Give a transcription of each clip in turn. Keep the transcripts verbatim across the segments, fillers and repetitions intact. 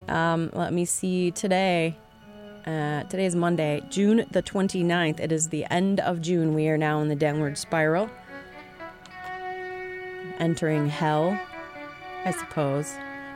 Um, let me see today. Uh, today is Monday, June the twenty-ninth. It is the end of June. We are now in the downward spiral. Entering hell, I suppose.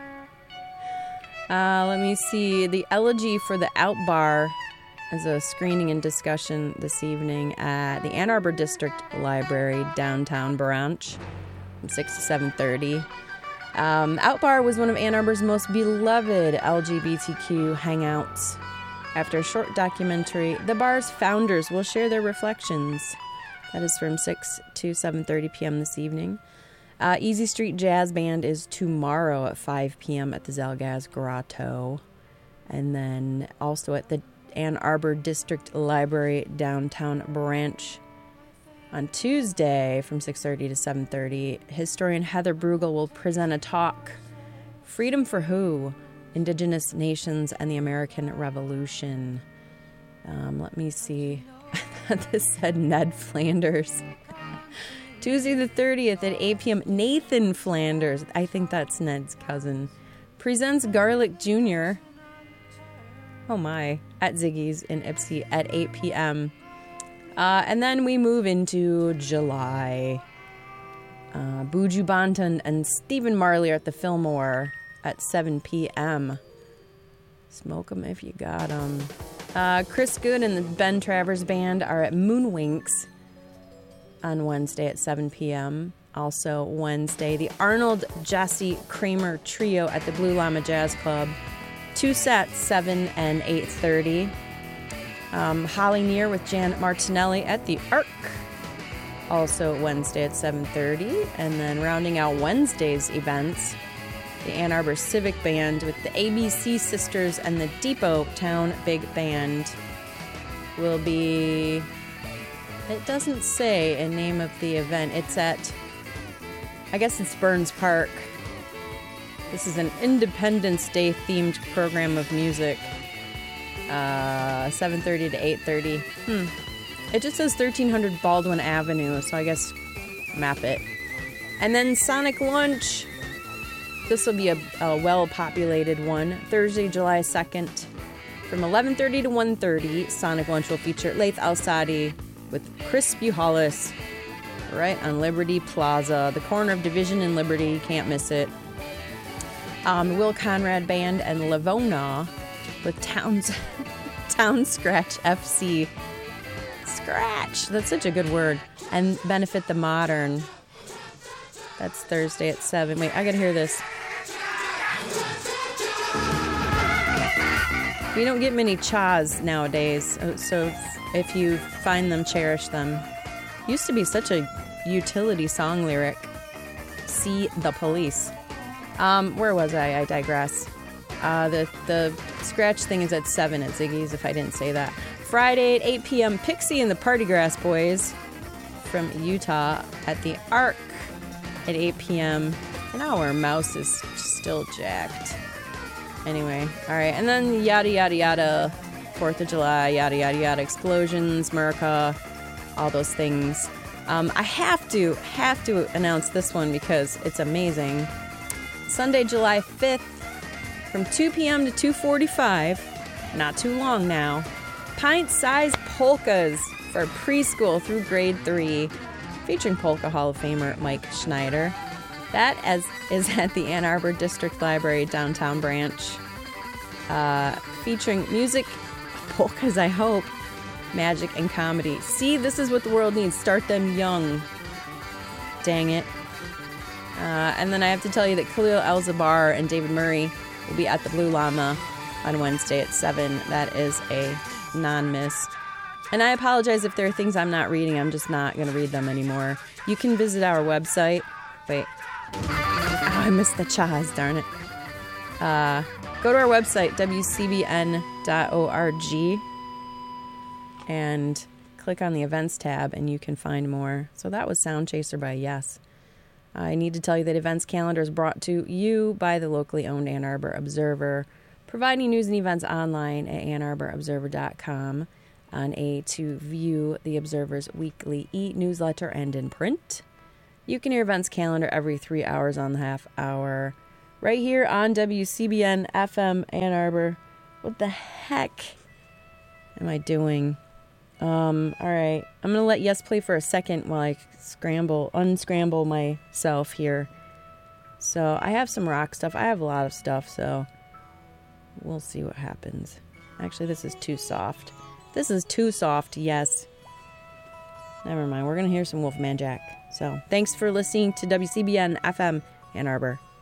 Uh, let me see. The Elegy for the Out Bar is a screening and discussion this evening at the Ann Arbor District Library, downtown Branch, from six to seven thirty. Um, Out Bar was one of Ann Arbor's most beloved L G B T Q hangouts. After a short documentary, the bar's founders will share their reflections. That is from six to seven thirty p.m. this evening. Uh, Easy Street Jazz Band is tomorrow at five p.m. at the Zalgaz Grotto. And then also at the Ann Arbor District Library, downtown Branch. On Tuesday from six thirty to seven thirty, historian Heather Brugel will present a talk, Freedom for Who? Indigenous Nations and the American Revolution. Um, let me see. I thought this said Ned Flanders. Tuesday the thirtieth at eight p.m. Nathan Flanders, I think that's Ned's cousin, presents Garlic Junior Oh my, at Ziggy's in Ypsi at eight p.m. Uh, and then we move into July. Uh, Buju Banton and Stephen Marley are at the Fillmore at seven p.m. Smoke 'em if you got 'em. Uh, Chris Good and the Ben Travers Band are at Moonwinks on Wednesday at seven p.m. Also Wednesday, the Arnold Jesse Kramer Trio at the Blue Llama Jazz Club. Two sets, seven and eight thirty. Um, Holly Near with Janet Martinelli at the Arc. Also Wednesday at seven thirty. And then rounding out Wednesday's events, the Ann Arbor Civic Band with the A B C Sisters and the Depot Town Big Band will be... It doesn't say a name of the event. It's at... I guess it's Burns Park. This is an Independence Day themed program of music. Uh, seven thirty to eight thirty. Hmm. It just says thirteen hundred Baldwin Avenue, so I guess map it. And then Sonic Lunch. This will be a, a well-populated one. Thursday, July second. From eleven thirty to one thirty, Sonic Lunch will feature Laith Al-Sadi with Chris Buhalis right on Liberty Plaza, the corner of Division and Liberty. Can't miss it. Um, Will Conrad Band and Lavona with Towns, Town Scratch F C. Scratch! That's such a good word. And Benefit the Modern. That's Thursday at seven. Wait, I gotta hear this. We don't get many chas nowadays, so if you find them, cherish them. Used to be such a utility song lyric. See the Police. Um, where was I? I digress. Uh, the the scratch thing is at seven at Ziggy's, if I didn't say that. Friday at eight p.m., Pixie and the Partygrass Boys from Utah at the Arc at eight p.m. Now our mouse is still jacked. Anyway, all right. And then yada, yada, yada. fourth of July, yada, yada, yada. Explosions, America, all those things. Um, I have to, have to announce this one because it's amazing. Sunday, July fifth, from two p.m. to two forty-five, not too long now, pint-sized polkas for preschool through grade three, featuring Polka Hall of Famer Mike Schneider. That as is at the Ann Arbor District Library, downtown Branch, uh, featuring music, polkas, I hope, magic, and comedy. See, this is what the world needs. Start them young. Dang it. Uh, and then I have to tell you that Khalil El-Zabar and David Murray will be at the Blue Llama on Wednesday at seven. That is a non-miss. And I apologize if there are things I'm not reading. I'm just not going to read them anymore. You can visit our website. Wait. Oh, I missed the chaz, darn it. Uh, go to our website, w c b n dot org, and click on the events tab, and you can find more. So that was Sound Chaser by Yes. I need to tell you that events calendar is brought to you by the locally owned Ann Arbor Observer, providing news and events online at ann arbor observer dot com, on A to view the Observer's weekly e-newsletter and in print. You can hear events calendar every three hours on the half hour. right here on W C B N F M Ann Arbor. What the heck am I doing? Um, all right. I'm going to let Yes play for a second while I scramble, unscramble myself here. So I have some rock stuff. I have a lot of stuff, so we'll see what happens. Actually, this is too soft. This is too soft, Yes. Never mind. We're going to hear some Wolfman Jack. So thanks for listening to W C B N F M Ann Arbor.